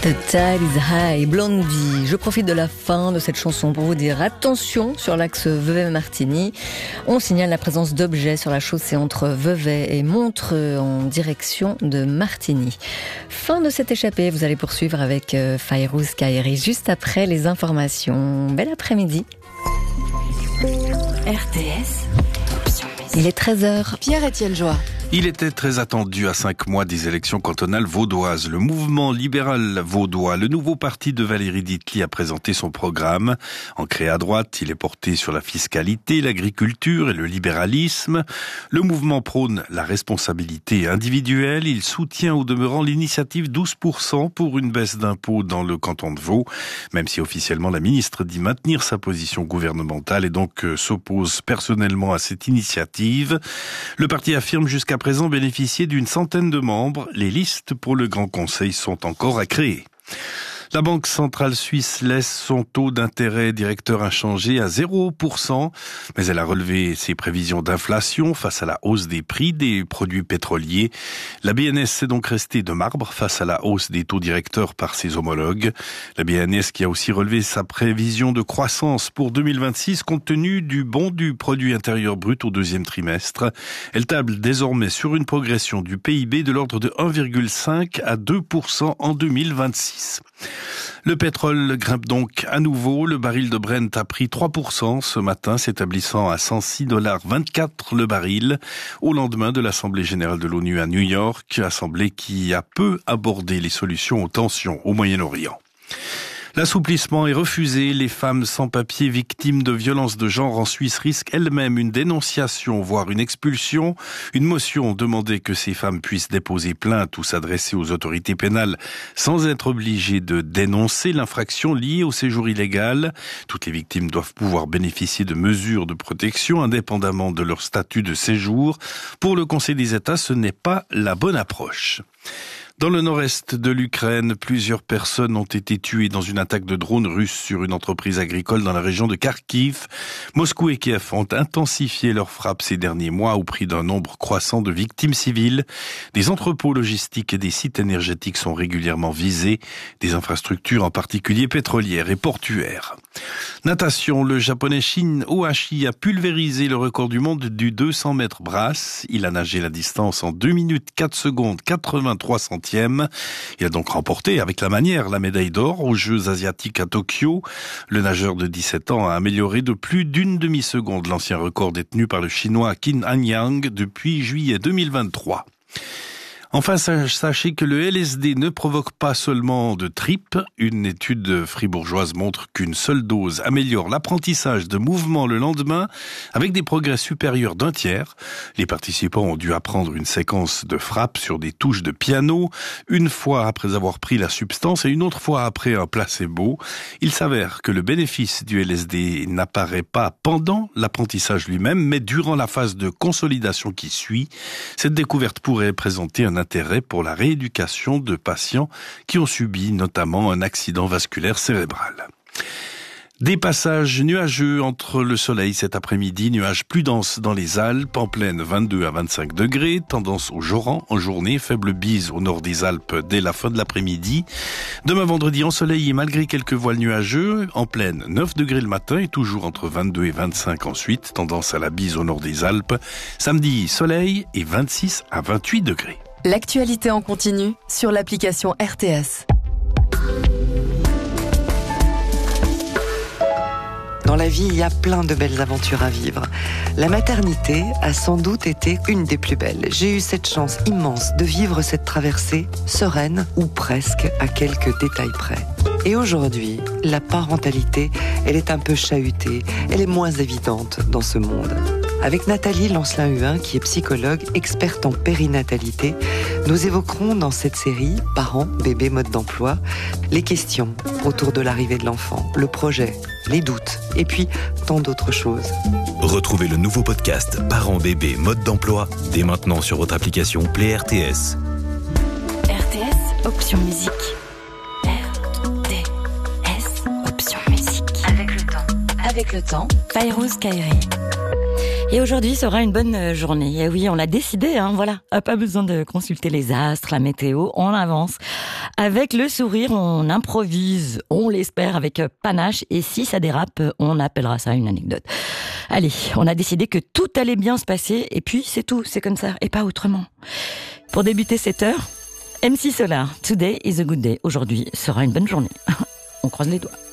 The Tide is High, Blondie. Je profite de la fin de cette chanson pour vous dire attention sur l'axe Vevey-Martigny. On signale la présence d'objets sur la chaussée entre Vevey et Montreux en direction de Martigny. Fin de cette échappée, vous allez poursuivre avec Fayrouz Kairi juste après les informations. Bel après-midi. RTS. Il est 13h. Pierre-Étienne Joie. Il était très attendu à 5 mois des élections cantonales vaudoises. Le mouvement libéral vaudois, le nouveau parti de Valérie Ditli, a présenté son programme. Ancré à droite, il est porté sur la fiscalité, l'agriculture et le libéralisme. Le mouvement prône la responsabilité individuelle. Il soutient au demeurant l'initiative 12% pour une baisse d'impôts dans le canton de Vaud, même si officiellement la ministre dit maintenir sa position gouvernementale et donc s'oppose personnellement à cette initiative. Le parti affirme jusqu'à présent bénéficier d'une centaine de membres. Les listes pour le Grand Conseil sont encore à créer. La Banque centrale suisse laisse son taux d'intérêt directeur inchangé à 0%, mais elle a relevé ses prévisions d'inflation face à la hausse des prix des produits pétroliers. La BNS s'est donc restée de marbre face à la hausse des taux directeurs par ses homologues. La BNS qui a aussi relevé sa prévision de croissance pour 2026 compte tenu du bond du produit intérieur brut au deuxième trimestre. Elle table désormais sur une progression du PIB de l'ordre de 1,5 à 2% en 2026. Le pétrole grimpe donc à nouveau. Le baril de Brent a pris 3% ce matin, s'établissant à $106,24 le baril, au lendemain de l'Assemblée générale de l'ONU à New York, assemblée qui a peu abordé les solutions aux tensions au Moyen-Orient. L'assouplissement est refusé. Les femmes sans papier victimes de violences de genre en Suisse risquent elles-mêmes une dénonciation, voire une expulsion. Une motion demandait que ces femmes puissent déposer plainte ou s'adresser aux autorités pénales sans être obligées de dénoncer l'infraction liée au séjour illégal. Toutes les victimes doivent pouvoir bénéficier de mesures de protection indépendamment de leur statut de séjour. Pour le Conseil des États, ce n'est pas la bonne approche. Dans le nord-est de l'Ukraine, plusieurs personnes ont été tuées dans une attaque de drones russes sur une entreprise agricole dans la région de Kharkiv. Moscou et Kiev ont intensifié leurs frappes ces derniers mois au prix d'un nombre croissant de victimes civiles. Des entrepôts logistiques et des sites énergétiques sont régulièrement visés, des infrastructures en particulier pétrolières et portuaires. Natation, le japonais Shin Ohashi a pulvérisé le record du monde du 200 mètres brasse. Il a nagé la distance en 2 minutes 4 secondes 83 centièmes. Il a donc remporté avec la manière la médaille d'or aux Jeux asiatiques à Tokyo. Le nageur de 17 ans a amélioré de plus d'une demi-seconde l'ancien record détenu par le chinois Qin Anyang depuis juillet 2023. Enfin, sachez que le LSD ne provoque pas seulement de tripes. Une étude fribourgeoise montre qu'une seule dose améliore l'apprentissage de mouvement le lendemain avec des progrès supérieurs d'un tiers. Les participants ont dû apprendre une séquence de frappes sur des touches de piano, une fois après avoir pris la substance et une autre fois après un placebo. Il s'avère que le bénéfice du LSD n'apparaît pas pendant l'apprentissage lui-même, mais durant la phase de consolidation qui suit. Cette découverte pourrait présenter un intérêt pour la rééducation de patients qui ont subi notamment un accident vasculaire cérébral. Des passages nuageux entre le soleil cet après-midi, nuages plus denses dans les Alpes, en plaine 22 à 25 degrés, tendance au joran en journée, faible bise au nord des Alpes dès la fin de l'après-midi. Demain vendredi ensoleillé malgré quelques voiles nuageux, en plaine 9 degrés le matin et toujours entre 22 et 25 ensuite, tendance à la bise au nord des Alpes. Samedi, soleil et 26 à 28 degrés. L'actualité en continu sur l'application RTS. Dans la vie, il y a plein de belles aventures à vivre. La maternité a sans doute été une des plus belles. J'ai eu cette chance immense de vivre cette traversée sereine ou presque à quelques détails près. Et aujourd'hui, la parentalité, elle est un peu chahutée, elle est moins évidente dans ce monde. Avec Nathalie Lancelin-Huin, qui est psychologue, experte en périnatalité, nous évoquerons dans cette série « Parents, bébés, mode d'emploi » les questions autour de l'arrivée de l'enfant, le projet, les doutes et puis tant d'autres choses. Retrouvez le nouveau podcast « Parents, bébés, mode d'emploi » dès maintenant sur votre application Play RTS. RTS, option musique. RTS, option musique. Avec le temps. avec le temps, Fayrouz Kairi. Et aujourd'hui sera une bonne journée. Et oui, on l'a décidé, voilà. Pas besoin de consulter les astres, la météo, on avance. Avec le sourire, on improvise, on l'espère avec panache. Et si ça dérape, on appellera ça une anecdote. Allez, on a décidé que tout allait bien se passer. Et puis c'est tout, c'est comme ça, et pas autrement. Pour débuter cette heure, MC Solar, Today is a good day. Aujourd'hui sera une bonne journée. On croise les doigts.